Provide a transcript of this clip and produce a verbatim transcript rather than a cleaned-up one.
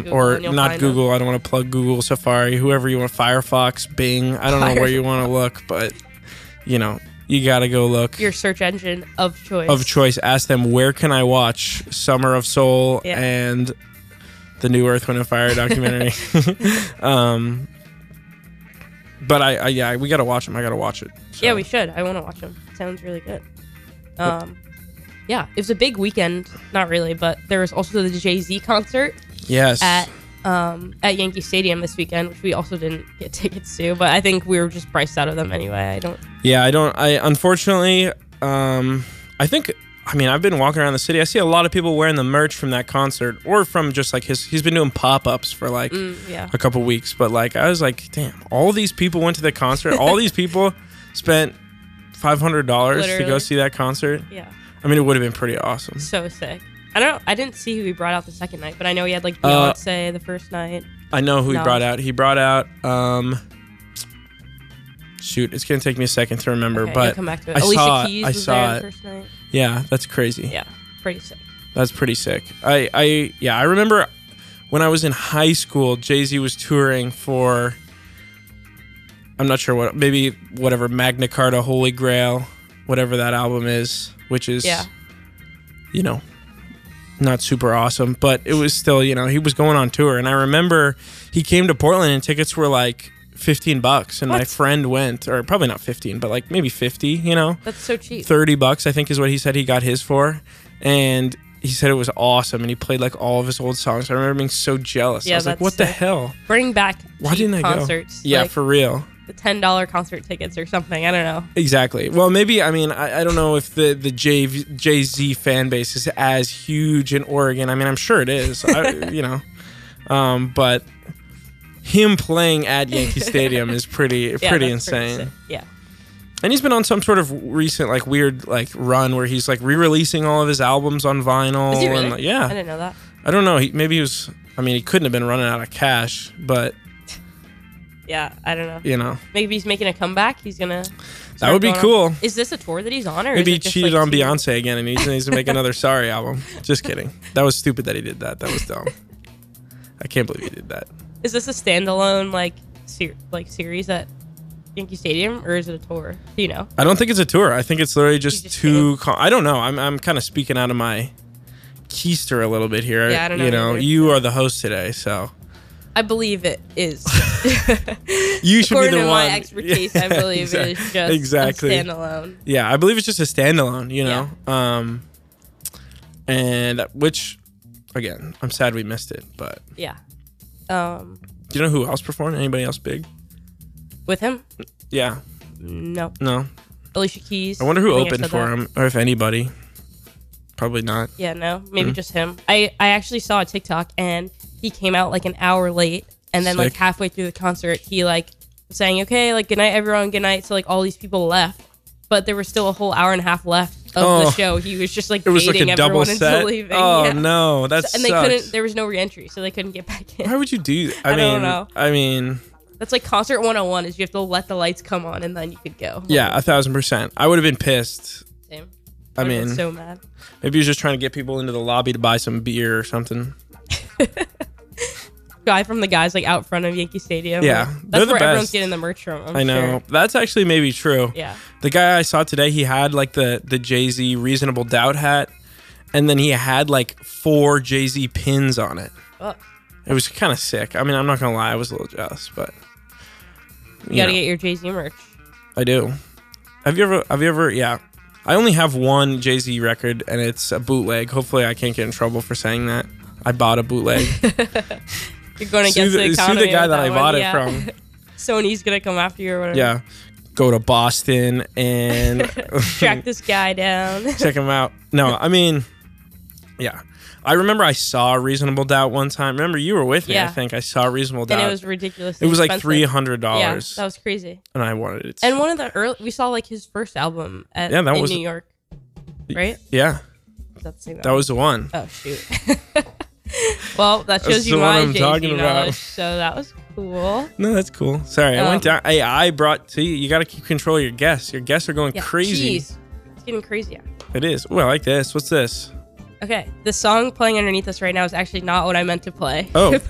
Google or not Google. Them. I don't want to plug Google, Safari, whoever you want, Firefox, Bing. I don't know where you want to look, but you know, you got to go look. Your search engine of choice. Of choice. Ask them, where can I watch Summer of Soul yeah. and the new Earth, Wind and Fire documentary? um, but I, I, yeah, we got to watch them. I got to watch it. So. Yeah, we should. I want to watch them. Sounds really good. Um, yeah, it was a big weekend. Not really, but there was also the Jay-Z concert. Yes. At um at Yankee Stadium this weekend, which we also didn't get tickets to, but I think we were just priced out of them anyway. I don't. Yeah, I don't. I unfortunately, um, I think. I mean, I've been walking around the city. I see a lot of people wearing the merch from that concert, or from just like his. He's been doing pop-ups for like mm, yeah. a couple weeks, but like I was like, damn, all these people went to the concert. All these people spent five hundred dollars to go see that concert. Yeah. I mean, it would have been pretty awesome. So sick. I don't. I didn't see who he brought out the second night, but I know he had like Beyonce uh, the first night. I know who no. he brought out. He brought out. Um, shoot, it's gonna take me a second to remember, okay, but come back to it. I Alicia saw Keys it. I was saw there it. The first night. Yeah, that's crazy. Yeah, pretty sick. That's pretty sick. I, I, yeah, I remember when I was in high school, Jay-Z was touring for. I'm not sure what, maybe whatever Magna Carta, Holy Grail, whatever that album is, which is. Yeah. You know, not super awesome, but it was still, you know, he was going on tour. And I remember he came to Portland and tickets were like fifteen bucks. And what? my friend went, or probably not fifteen, but like maybe fifty, you know? That's so cheap. thirty bucks, I think is what he said he got his for. And he said it was awesome. And he played like all of his old songs. I remember being so jealous. Yeah, I was like, what sick. the hell? Bring back Why didn't I concerts. go? Yeah, like, for real. The ten dollars concert tickets or something. I don't know. Exactly. Well, maybe, I mean, I, I don't know if the, the Jay, Jay-Z fan base is as huge in Oregon. I mean, I'm sure it is, I, you know. Um, but him playing at Yankee Stadium is pretty yeah, pretty insane. Pretty yeah. And he's been on some sort of recent, like, weird, like, run where he's, like, re-releasing all of his albums on vinyl. Is he really? And, like, yeah. I didn't know that. I don't know. He, maybe he was, I mean, he couldn't have been running out of cash, but... Yeah, I don't know. You know, maybe he's making a comeback. He's gonna. That would be cool. On. Is this a tour that he's on, or maybe is he it just cheated like on two? Beyonce again, and he needs to make another Sorry album? Just kidding. That was stupid that he did that. That was dumb. I can't believe he did that. Is this a standalone like ser- like series at Yankee Stadium, or is it a tour? Do you know? I don't think it's a tour. I think it's literally just, just two. Con- I don't know. I'm I'm kind of speaking out of my keister a little bit here. Yeah, I don't know. You know, either. you are the host today, so. I believe it is. You should According be the to one. my expertise, I believe exactly. it is just exactly. a standalone. Yeah, I believe it's just a standalone, you know? Yeah. Um, and which, again, I'm sad we missed it, but. Yeah. Um, Do you know who else performed? Anybody else big? With him? Yeah. No. No. Alicia Keys. I wonder who I opened for that. him, or if anybody. Probably not. Yeah, no. Maybe mm-hmm. just him. I, I actually saw a TikTok, and he came out like an hour late, and then Sick. like halfway through the concert, he like was saying, okay, like good night everyone, good night. So like all these people left, but there was still a whole hour and a half left of oh, the show. He was just like it was baiting like a everyone double into set? leaving. Oh yeah. no, that so, and sucks. they couldn't. There was no re-entry, so they couldn't get back in. Why would you do that? I, I mean, don't know. I mean, that's like concert one oh one is you have to let the lights come on and then you could go. Yeah, a thousand percent. I would have been pissed. Same. I, I mean, been so mad. Maybe he was just trying to get people into the lobby to buy some beer or something. Guy from the guys like out front of Yankee Stadium. Yeah, like, they're that's the where best. Everyone's getting the merch from. I'm I know. Sure. That's actually maybe true. Yeah. The guy I saw today, he had like the the Jay-Z Reasonable Doubt hat, and then he had like four Jay-Z pins on it. Oh. It was kind of sick. I mean, I'm not gonna lie, I was a little jealous, but you, you gotta know. Get your Jay-Z merch. I do. Have you ever? Have you ever? Yeah. I only have one Jay-Z record, and it's a bootleg. Hopefully, I can't get in trouble for saying that. I bought a bootleg. You're going against sue the, the economy. Sue the guy that, that I one, bought yeah. it from. Sony's gonna come after you or whatever. Yeah. Go to Boston and track this guy down. Check him out. No, I mean, yeah. I remember I saw Reasonable Doubt one time. Remember, you were with me, yeah. I think. I saw Reasonable Doubt. And it was ridiculous. It was expensive. like three hundred dollars. Yeah, that was crazy. And I wanted it. And one of the early, we saw like his first album at, yeah, that in was, New York, right? Yeah. That's the that was the one. Oh, shoot. Well, that shows that's you my I'm Jay-Z knowledge, so that was cool. No, that's cool. Sorry, um, I went down. Hey, I brought, see, you got to keep control of your guests. Your guests are going yeah, crazy. Geez. It's getting crazy. It is. Oh, I like this. What's this? Okay, the song playing underneath us right now is actually not what I meant to play. Oh,